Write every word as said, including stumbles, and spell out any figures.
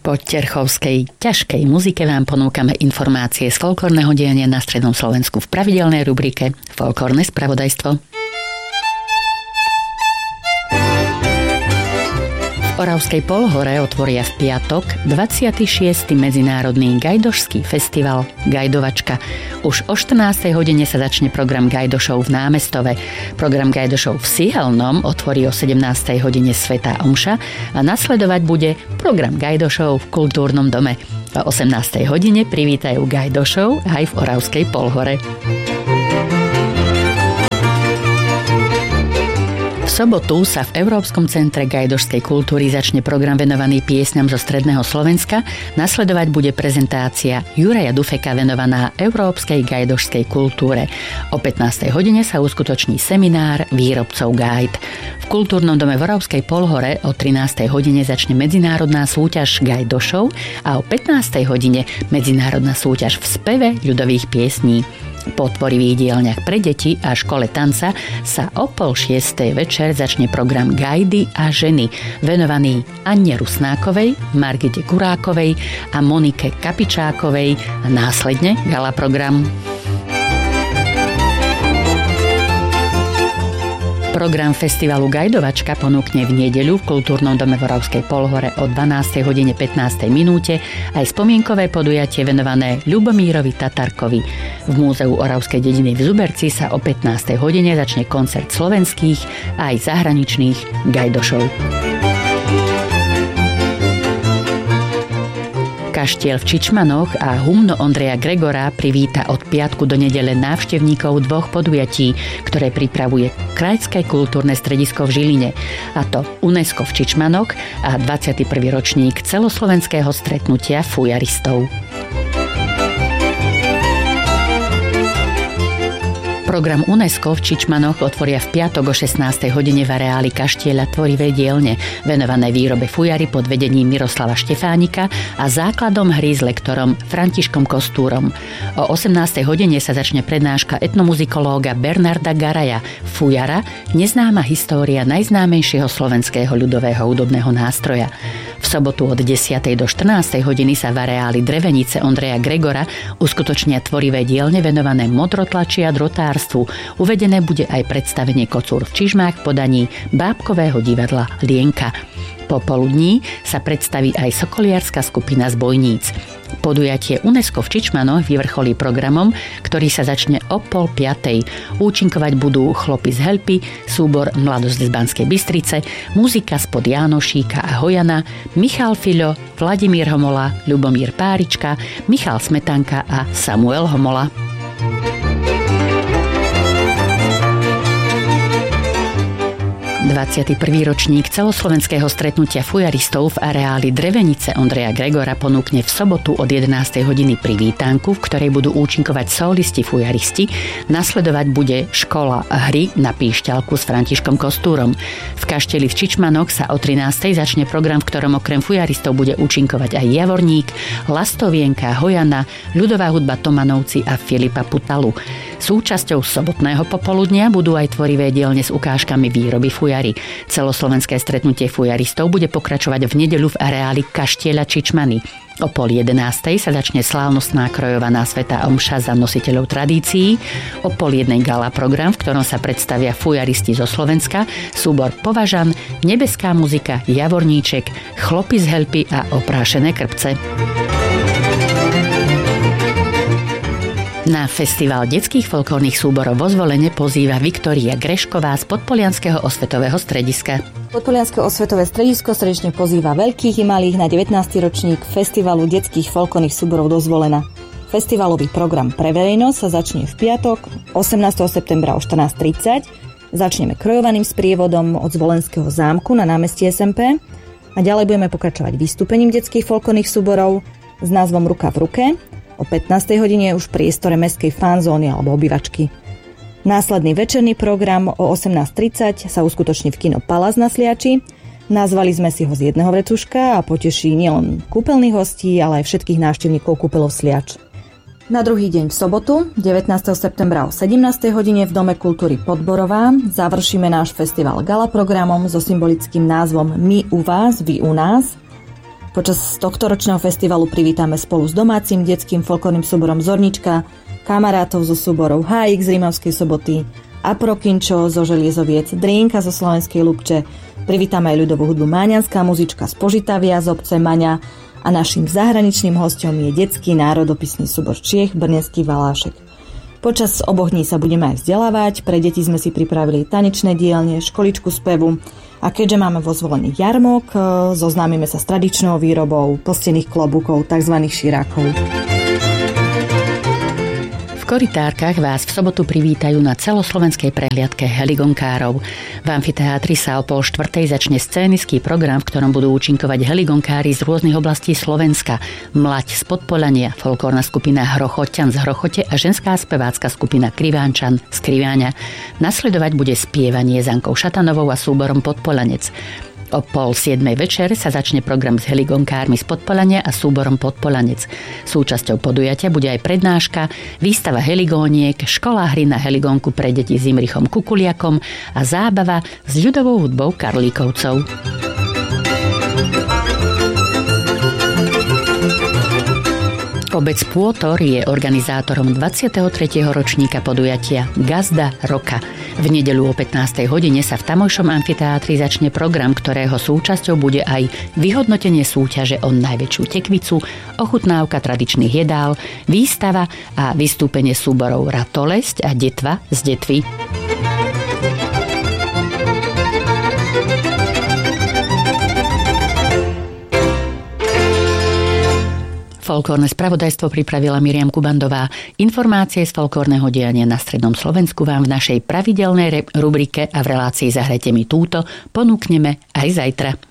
Po terchovskej ťažkej muzike vám ponúkame informácie z folklórneho diania na strednom Slovensku v pravidelnej rubrike Folklórne spravodajstvo. V Oravskej Polhore otvoria v piatok dvadsiaty šiesty medzinárodný gajdošský festival Gajdovačka. Už o štrnástej hodine sa začne program Gajdošov v Námestove. Program Gajdošov v Sihelnom otvorí o sedemnástej hodine svätá omša a nasledovať bude program Gajdošov v Kultúrnom dome. O osemnástej hodine privítajú Gajdošov aj v Oravskej Polhore. V sobotu sa v Európskom centre gajdošskej kultúry začne program venovaný piesňam zo stredného Slovenska. Nasledovať bude prezentácia Juraja Dufeka venovaná európskej gajdošskej kultúre. O pätnástej hodine sa uskutoční seminár výrobcov gajd. V Kultúrnom dome v Oravskej Polhore o trinástej hodine začne medzinárodná súťaž gajdošov a o pätnástej hodine medzinárodná súťaž v speve ľudových piesní. Po tvorivých dielňach pre deti a škole tanca sa o pol šiestej večer začne program Gajdy a ženy, venovaný Anne Rusnákovej, Margite Kurákovej a Monike Kapičákovej a následne gala program. Program festivalu Gajdovačka ponúkne v nedeľu v Kultúrnom dome v Oravskej Polhore o dvanástej hodine pätnástej minúte aj spomienkové podujatie venované Ľubomírovi Tatarkovi. V Múzeu Oravskej dediny v Zuberci sa o pätnástej hodine začne koncert slovenských a aj zahraničných gajdošov. Kaštiel v Čičmanoch a humno Ondreja Gregora privíta od piatku do nedele návštevníkov dvoch podujatí, ktoré pripravuje Krajské kultúrne stredisko v Žiline, a to UNESCO v Čičmanoch a dvadsiaty prvý ročník celoslovenského stretnutia fujaristov. Program UNESCO v Čičmanoch otvoria v piatok o šestnástej hodine v areáli Kaštieľa tvorivej dielne, venované výrobe fujary pod vedením Miroslava Štefánika a základom hry s lektorom Františkom Kostúrom. O osemnástej hodine sa začne prednáška etnomuzikológa Bernarda Garaja Fujara, neznáma história najznámejšieho slovenského ľudového hudobného nástroja. V sobotu od desiatej do štrnástej hodiny sa v areáli Drevenice Ondreja Gregora uskutočnia tvorivé dielne venované modrotlači a drotárstvu. Uvedené bude aj predstavenie Kocúr v Čižmách v podaní bábkového divadla Lienka. Popoludní sa predstaví aj sokoliarska skupina z Bojníc. Podujatie UNESCO v Čičmanoch vyvrcholí programom, ktorý sa začne o pol piatej. Účinkovať budú Chlopy z Helpy, súbor Mladosť z Banskej Bystrice, muzika spod Jánošíka a Hojana, Michal Filo, Vladimír Homola, Ľubomír Párička, Michal Smetanka a Samuel Homola. dvadsiaty prvý ročník celoslovenského stretnutia fujaristov v areáli Drevenice Ondreja Gregora ponúkne v sobotu od jedenástej hodiny privítánku, v ktorej budú účinkovať solisti fujaristi. Nasledovať bude škola hry na píšťalku s Františkom Kostúrom. V Kaštieli v Čičmanoch sa o trinástej začne program, v ktorom okrem fujaristov bude účinkovať aj Javorník, Lastovienka, Hojana, ľudová hudba Tomanovci a Filipa Putalu. Súčasťou sobotného popoludnia budú aj tvorivé dielne s ukážkami výroby fujary. Celoslovenské stretnutie fujaristov bude pokračovať v nedeľu v areáli Kaštieľa Čičmany. O pol jedenástej sa začne slávnostná krojovaná svätá omša za nositeľov tradícií. O pol jednej gala program, v ktorom sa predstavia fujaristi zo Slovenska, súbor Považan, nebeská muzika, Javorníček, Chlopy z Helpy a Oprášené krpce. Na festival detských folklórnych súborov vo Zvolene pozýva Viktória Grešková z Podpolianskeho osvetového strediska. Podpolianske osvetové stredisko srdečne pozýva veľkých i malých na devätnásty ročník festivalu detských folklórnych súborov do Zvolena. Festivalový program pre verejnosť sa začne v piatok osemnásteho septembra o štrnásť tridsať. Začneme krojovaným sprievodom od Zvolenského zámku na námestí es em pé a ďalej budeme pokračovať vystúpením detských folklórnych súborov s názvom Ruka v ruke. O pätnástej hodine už v priestore mestskej fanzóny alebo obývačky. Následný večerný program o osemnásť tridsať sa uskutoční v kino Palác na Sliači. Nazvali sme si ho z jedného vrecuška a poteší nielen kúpeľných hostí, ale aj všetkých návštevníkov kúpeľov Sliač. Na druhý deň v sobotu, devätnásteho septembra o sedemnástej hodine v Dome kultúry Podborová završíme náš festival gala programom so symbolickým názvom My u vás, vy u nás. Počas tohto ročného festivalu privítame spolu s domácim detským folklórnym súborom Zornička kamarátov zo súborov há iks z Rímavskej Soboty, Aprokinčo zo Želiezoviec, Drienka zo Slovenskej Lubče. Privítame aj ľudovú hudbu Máňanská muzička z Požitavia z obce Maňa a naším zahraničným hosťom je detský národopisný súbor Čiech Brnecký Valášek. Počas oboch dní sa budeme aj vzdelávať. Pre deti sme si pripravili tanečné dielne, školičku spevu a keďže máme vo Zvolení jarmok, zoznámime sa s tradičnou výrobou postených klobúkov, tzv. Širákov. V korytárkach vás v sobotu privítajú na celoslovenskej prehliadke heligonkárov. V amfiteátri sa o pol štvrtej začne scénický program, v ktorom budú účinkovať heligonkári z rôznych oblastí Slovenska. Mlaď z Podpolania, folklórna skupina Hrochoťan z Hrochote a ženská spevácka skupina Krivánčan z Kriváňa. Nasledovať bude spievanie s Ankou Šatanovou a súborom Podpolanec. O pol siedmej večer sa začne program s heligonkármi z Podpolania a súborom Podpolanec. Súčasťou podujatia bude aj prednáška, výstava heligóniek, škola hry na heligónku pre deti s Imrichom Kukuliakom a zábava s ľudovou hudbou Karlíkovcov. Obec Pôtor je organizátorom dvadsiateho tretieho ročníka podujatia Gazda roka. V nedeľu o pätnástej hodine sa v tamojšom amfiteátri začne program, ktorého súčasťou bude aj vyhodnotenie súťaže o najväčšiu tekvicu, ochutnávka tradičných jedál, výstava a vystúpenie súborov Ratolesť a Detva z Detvy. Folklórne spravodajstvo pripravila Miriam Kubandová. Informácie z folklórneho diania na strednom Slovensku vám v našej pravidelnej rubrike a v relácii Zahrajte mi túto ponúkneme aj zajtra.